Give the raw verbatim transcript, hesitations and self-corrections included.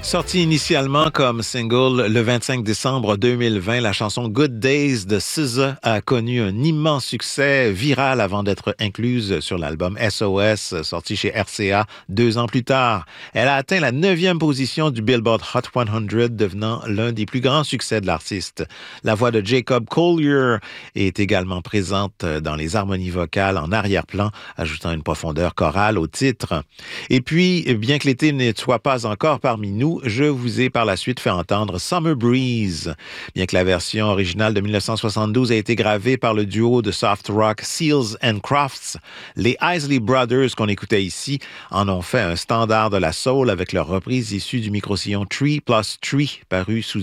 Sortie initialement comme single le vingt-cinq décembre deux mille vingt, la chanson Good Days de S Z A a connu un immense succès viral avant d'être incluse sur l'album S O S, sorti chez R C A deux ans plus tard. Elle a atteint la neuvième position du Billboard Hot cent, devenant l'un des plus grands succès de l'artiste. La voix de Jacob Collier est également présente dans les harmonies vocales en arrière-plan, ajoutant une profondeur chorale au titre. Et puis, bien que l'été ne soit pas encore parmi nous, je vous ai par la suite fait entendre Summer Breeze. Bien que la version originale de dix-neuf cent soixante-douze ait été gravée par le duo de soft rock Seals and Crofts, les Isley Brothers qu'on écoutait ici en ont fait un standard de la soul avec leur reprise issue du micro-sillon Three plus Three paru sous